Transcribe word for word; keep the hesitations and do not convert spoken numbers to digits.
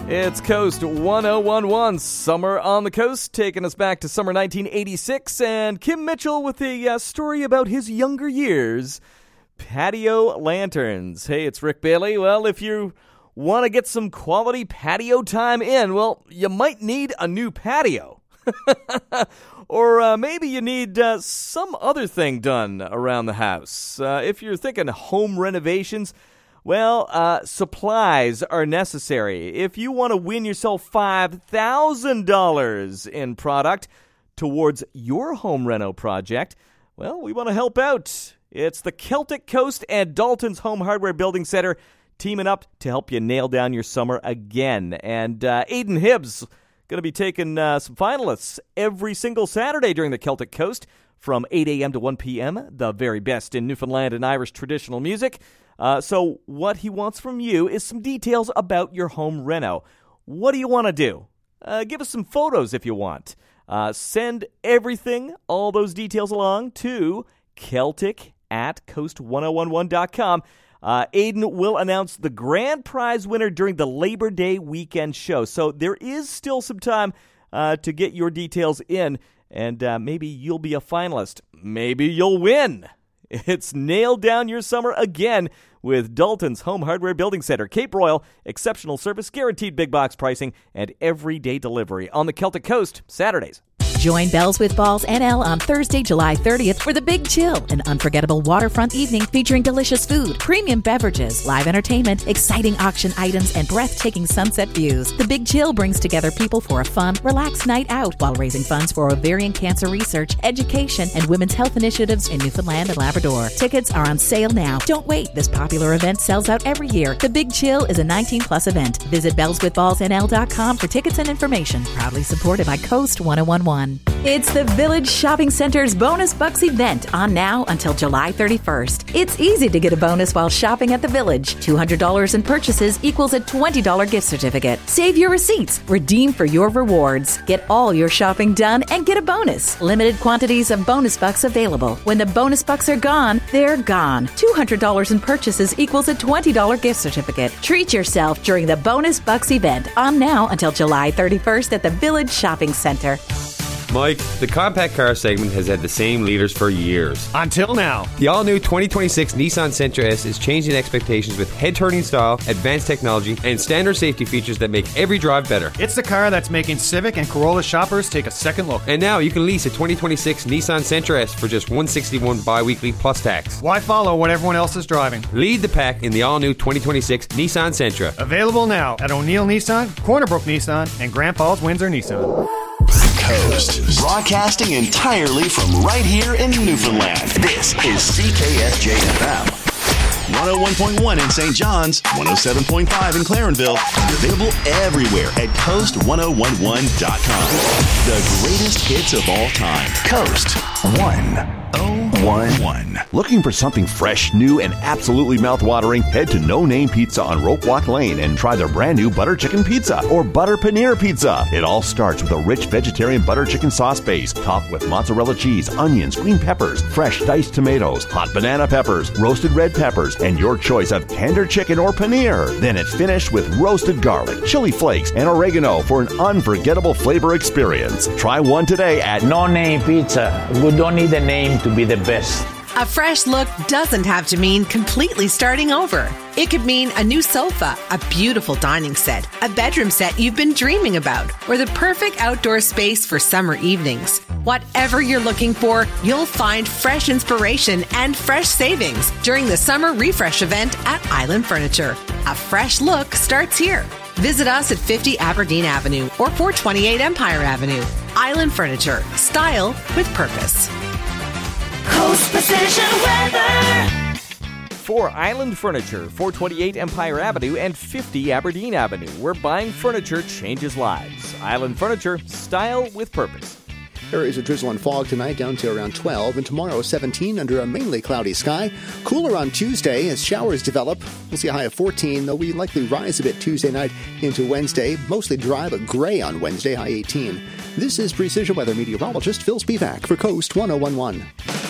It's Coast one oh one one, Summer on the Coast, taking us back to summer nineteen eighty-six, and Kim Mitchell with a uh, story about his younger years, patio lanterns. Hey, it's Rick Bailey. Well, if you want to get some quality patio time in, well, you might need a new patio. Or uh, maybe you need uh, some other thing done around the house. Uh, if you're thinking home renovations, well, uh, supplies are necessary. If you want to win yourself five thousand dollars in product towards your home reno project, well, we want to help out. It's the Celtic Coast and Dalton's Home Hardware Building Center teaming up to help you nail down your summer again. And uh, Aidan Hibbs going to be taking uh, some finalists every single Saturday during the Celtic Coast from eight a.m. to one p.m., the very best in Newfoundland and Irish traditional music. Uh, so what he wants from you is some details about your home reno. What do you want to do? Uh, give us some photos if you want. Uh, send everything, all those details along to Celtic at coast one oh one one dot com. Uh, Aidan will announce the grand prize winner during the Labor Day weekend show. So there is still some time uh, to get your details in, and uh, maybe you'll be a finalist. Maybe you'll win. It's nailed down your summer again with Dalton's Home Hardware Building Center. Cape Royal, exceptional service, guaranteed big box pricing, and everyday delivery on the Celtic Coast, Saturdays. Join Bells with Balls N L on Thursday, July thirtieth for The Big Chill, an unforgettable waterfront evening featuring delicious food, premium beverages, live entertainment, exciting auction items, and breathtaking sunset views. The Big Chill brings together people for a fun, relaxed night out while raising funds for ovarian cancer research, education, and women's health initiatives in Newfoundland and Labrador. Tickets are on sale now. Don't wait. This popular event sells out every year. The Big Chill is a nineteen plus event. Visit bells with balls n l dot com for tickets and information. Proudly supported by Coast one oh one one. It's the Village Shopping Center's Bonus Bucks event on now until July thirty-first. It's easy to get a bonus while shopping at the Village. two hundred dollars in purchases equals a twenty dollars gift certificate. Save your receipts. Redeem for your rewards. Get all your shopping done and get a bonus. Limited quantities of Bonus Bucks available. When the Bonus Bucks are gone, they're gone. two hundred dollars in purchases equals a twenty dollars gift certificate. Treat yourself during the Bonus Bucks event on now until July thirty-first at the Village Shopping Center. Mike, the compact car segment has had the same leaders for years. Until now. The all-new twenty twenty-six Nissan Sentra S is changing expectations with head-turning style, advanced technology, and standard safety features that make every drive better. It's the car that's making Civic and Corolla shoppers take a second look. And now you can lease a twenty twenty-six Nissan Sentra S for just one hundred sixty-one dollars bi-weekly plus tax. Why follow what everyone else is driving? Lead the pack in the all-new twenty twenty-six Nissan Sentra. Available now at O'Neill Nissan, Cornerbrook Nissan, and Grand Falls Windsor Nissan. Coast, broadcasting entirely from right here in Newfoundland. This is C K S J F M. one oh one point one in Saint John's, one oh seven point five in Clarenville, and available everywhere at coast one oh one one dot com. The greatest hits of all time. Coast one oh one one. Looking for something fresh, new, and absolutely mouth-watering? Head to No Name Pizza on Rope Walk Lane and try their brand new butter chicken pizza or butter paneer pizza. It all starts with a rich vegetarian butter chicken sauce base topped with mozzarella cheese, onions, green peppers, fresh diced tomatoes, hot banana peppers, roasted red peppers, and your choice of tender chicken or paneer. Then it's finished with roasted garlic, chili flakes, and oregano for an unforgettable flavor experience. Try one today at No Name Pizza. We don't need a name to be the best. A fresh look doesn't have to mean completely starting over. It could mean a new sofa, a beautiful dining set, a bedroom set you've been dreaming about, or the perfect outdoor space for summer evenings. Whatever you're looking for, you'll find fresh inspiration and fresh savings during the summer refresh event at Island Furniture. A fresh look starts here. Visit us at fifty Aberdeen Avenue or four twenty-eight Empire Avenue. Island Furniture. Style with purpose. Coast Precision Weather. For Island Furniture, four twenty-eight Empire Avenue and fifty Aberdeen Avenue, where buying furniture changes lives. Island Furniture, style with purpose. There is a drizzle and fog tonight down to around twelve, and tomorrow seventeen under a mainly cloudy sky. Cooler on Tuesday as showers develop. We'll see a high of fourteen, though we likely rise a bit Tuesday night into Wednesday. Mostly dry but gray on Wednesday, high eighteen. This is Precision Weather meteorologist Phil Spivak for Coast one oh one one.